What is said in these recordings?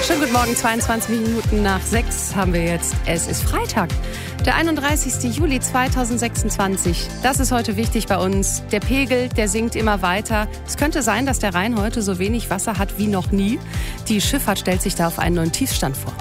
Schönen guten Morgen, 22 Minuten nach 6 haben wir jetzt. Es ist Freitag, der 31. Juli 2026. Das ist heute wichtig bei uns. Der Pegel, der sinkt immer weiter. Es könnte sein, dass der Rhein heute so wenig Wasser hat wie noch nie. Die Schifffahrt stellt sich da auf einen neuen Tiefstand vor.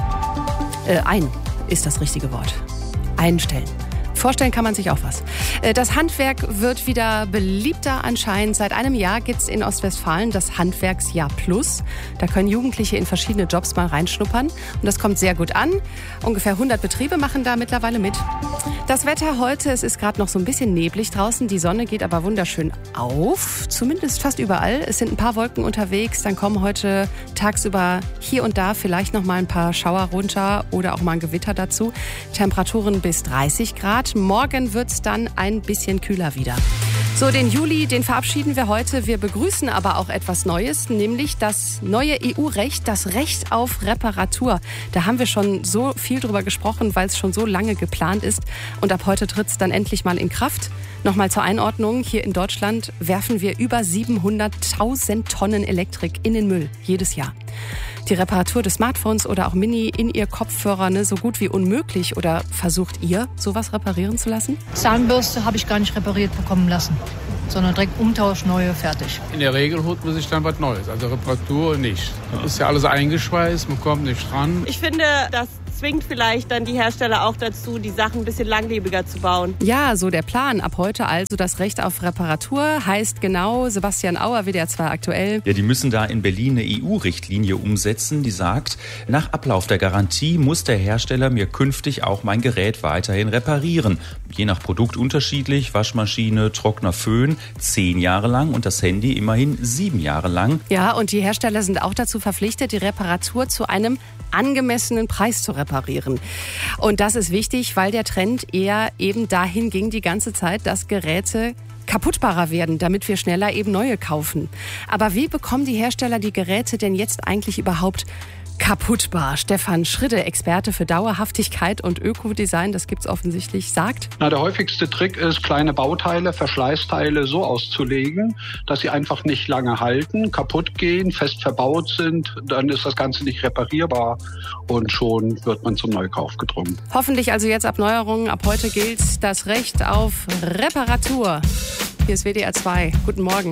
Ein ist das richtige Wort. Einstellen. Vorstellen kann man sich auch was. Das Handwerk wird wieder beliebter anscheinend. Seit einem Jahr gibt es in Ostwestfalen das Handwerksjahr Plus. Da können Jugendliche in verschiedene Jobs mal reinschnuppern. Und das kommt sehr gut an. Ungefähr 100 Betriebe machen da mittlerweile mit. Das Wetter heute, es ist gerade noch so ein bisschen neblig draußen. Die Sonne geht aber wunderschön auf. Zumindest fast überall. Es sind ein paar Wolken unterwegs. Dann kommen heute tagsüber hier und da vielleicht noch mal ein paar Schauer runter oder auch mal ein Gewitter dazu. Temperaturen bis 30 Grad. Morgen wird's dann ein bisschen kühler wieder. So, den Juli, den verabschieden wir heute. Wir begrüßen aber auch etwas Neues, nämlich das neue EU-Recht, das Recht auf Reparatur. Da haben wir schon so viel drüber gesprochen, weil es schon so lange geplant ist. Und ab heute tritt's dann endlich mal in Kraft. Nochmal zur Einordnung, hier in Deutschland werfen wir über 700.000 Tonnen Elektrik in den Müll jedes Jahr. Die Reparatur des Smartphones oder auch Mini in ihr Kopfhörer, so gut wie unmöglich. Oder versucht ihr, sowas reparieren zu lassen? Zahnbürste habe ich gar nicht repariert bekommen lassen, sondern direkt Umtausch, neue, fertig. In der Regel holt man sich dann was Neues, also Reparatur nicht. Das ist ja alles eingeschweißt, man kommt nicht dran. Ich finde, das zwingt vielleicht dann die Hersteller auch dazu, die Sachen ein bisschen langlebiger zu bauen. Ja, so der Plan. Ab heute also das Recht auf Reparatur heißt genau Sebastian Auer, WDR 2 aktuell. Ja, die müssen da in Berlin eine EU-Richtlinie umsetzen, die sagt, nach Ablauf der Garantie muss der Hersteller mir künftig auch mein Gerät weiterhin reparieren. Je nach Produkt unterschiedlich, Waschmaschine, Trockner, Föhn 10 Jahre lang und das Handy immerhin 7 Jahre lang. Ja, und die Hersteller sind auch dazu verpflichtet, die Reparatur zu einem angemessenen Preis zu reparieren. Und das ist wichtig, weil der Trend eher eben dahin ging die ganze Zeit, dass Geräte kaputtbarer werden, damit wir schneller eben neue kaufen. Aber wie bekommen die Hersteller die Geräte denn jetzt eigentlich überhaupt kaputtbar? Stefan Schridde, Experte für Dauerhaftigkeit und Ökodesign, das gibt's offensichtlich, sagt: Der häufigste Trick ist, kleine Bauteile, Verschleißteile so auszulegen, dass sie einfach nicht lange halten, kaputt gehen, fest verbaut sind. Dann ist das Ganze nicht reparierbar und schon wird man zum Neukauf gedrungen. Hoffentlich also jetzt ab Neuerungen. Ab heute gilt das Recht auf Reparatur. Hier ist WDR 2. Guten Morgen.